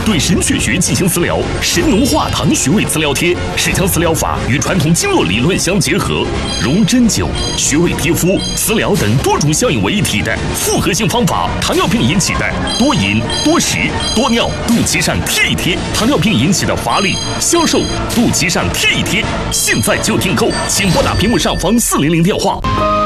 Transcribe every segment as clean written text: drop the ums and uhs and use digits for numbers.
对神阙穴进行私疗，神农化糖穴位资疗贴，是将私疗法与传统经络理论相结合，融针灸、穴位贴敷、私疗等多种效应为一体的复合性方法。糖尿病引起的多饮、多食、多尿，肚脐上贴一贴；糖尿病引起的乏力、消瘦，肚脐上贴一贴。现在就订购，请拨打屏幕上方400电话。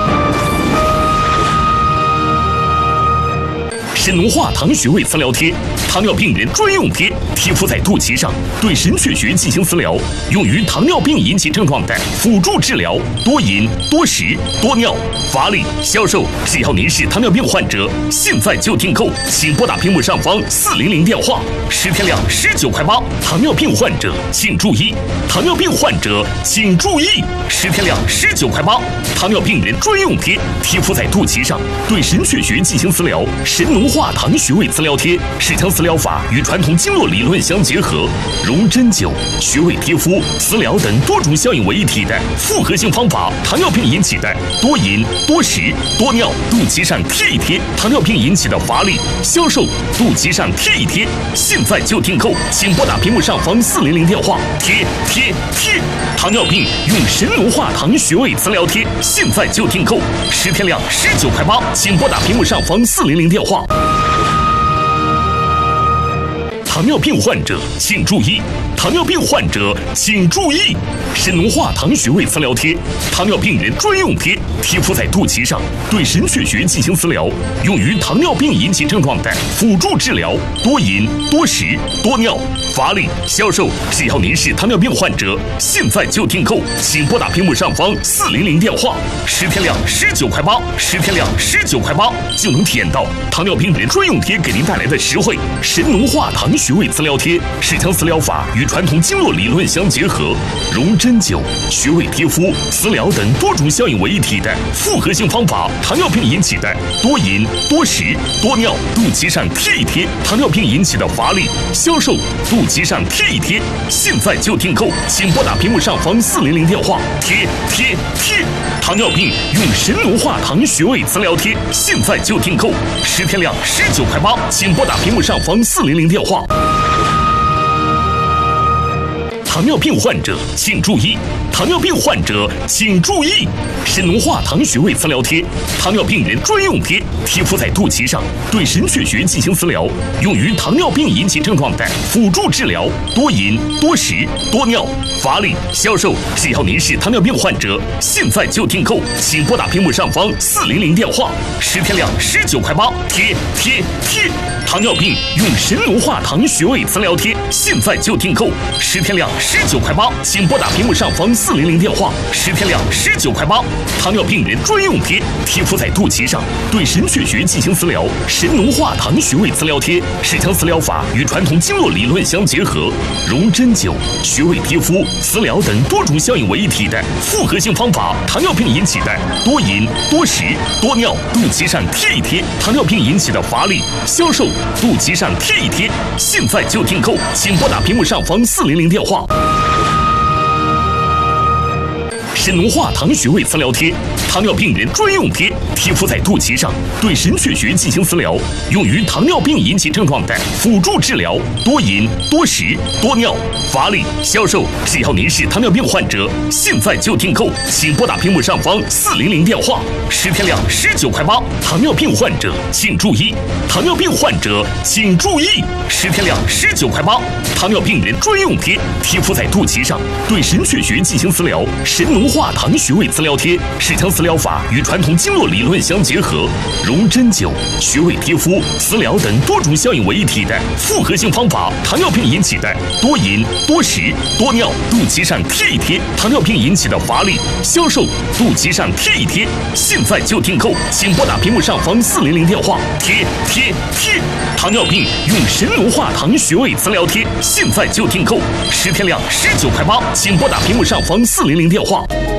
神农化糖穴位资疗贴，糖尿病人专用贴，贴敷在肚脐上，对神阙穴进行私疗，用于糖尿病引起症状的辅助治疗。多饮、多食、多尿、乏力、消瘦，只要您是糖尿病患者，现在就订购，请拨打屏幕上方400电话。10天量19.8块。糖尿病患者请注意，糖尿病患者请注意，10天量19.8块。糖尿病人专用贴，贴敷在肚脐上，对神阙穴进行私疗。神农化糖穴位资疗贴是将私疗法与传统经络理论相结合，融针灸、穴位贴敷、私疗等多种效应为一体的复合性方法。糖尿病引起的多饮、多食、多尿，肚脐上贴一贴；糖尿病引起的乏力、消瘦，肚脐上贴一贴。现在就订购，请拨打屏幕上方400电话。贴！糖尿病用神农化糖穴位资疗贴，现在就订购，10天量19.8块。请拨打屏幕上方400电话。糖尿病患者请注意，糖尿病患者请注意，神农化糖穴位资疗贴，糖尿病人专用贴，贴敷在肚脐上，对神阙穴进行私疗，用于糖尿病引起症状的辅助治疗。多饮、多食、多尿、乏力、消瘦，只要您是糖尿病患者，现在就订购，请拨打屏幕上方400电话。10天量19.8块，10天量19.8块就能体验到糖尿病人专用贴给您带来的实惠。神农化糖穴位资疗贴是将私疗法与传统经络理论相结合，融针灸、穴位贴敷、私疗等多种效应为一体的复合性方法。糖尿病引起的多饮、多食、多尿，肚脐上贴一贴；糖尿病引起的乏力、消瘦，肚脐上贴一贴。现在就订购，请拨打屏幕上方400电话。贴！糖尿病用神农化糖穴位资疗贴，现在就订购，10天量19.8块，请拨打屏幕上方400电话。糖尿病患者请注意，糖尿病患者请注意，神农化糖穴位资疗贴，糖尿病人专用贴，贴敷在肚脐上，对神阙穴进行私疗，用于糖尿病引起症状的辅助治疗。多饮、多食、多尿、乏力、消瘦，只要您是糖尿病患者，现在就订购，请拨打屏幕上方400电话。10天量19.8块。贴！糖尿病用神农化糖穴位资疗贴，现在就订购，10天量19.8块，请拨打屏幕上方400电话。10天量19.8块，糖尿病人专用贴，贴敷在肚脐上，对神阙穴进行私疗。神农化糖穴位资疗贴是将私疗法与传统经络理论相结合，融针灸、穴位贴敷、私疗等多种效应为一体的复合性方法。糖尿病引起的多饮、多食、多尿，肚脐上贴一贴；糖尿病引起的乏力、消瘦，肚脐上贴一贴。现在就订购，请拨打屏幕上方400电话。神农化糖穴位资疗贴，糖尿病人专用贴，贴敷在肚脐上，对神阙穴进行私疗，用于糖尿病引起症状的辅助治疗。多饮、多食、多尿、乏力、消瘦，只要您是糖尿病患者，现在就订购，请拨打屏幕上方400电话。10天量19.8块。糖尿病患者请注意，糖尿病患者请注意，10天量19.8块。糖尿病人专用贴，贴敷在肚脐上，对神阙穴进行私疗。神农化糖穴位资疗贴是将私疗法与传统经络理论相结合，融针灸、穴位贴敷、私疗等多种效应为一体的复合性方法。糖尿病引起的多饮、多食、多尿，肚脐上贴一贴；糖尿病引起的乏力、消瘦，肚脐上贴一贴。现在就订购，请拨打屏幕上方400电话。贴！糖尿病用神农化糖穴位资疗贴，现在就订购，10天量19.8块，请拨打屏幕上方400电话。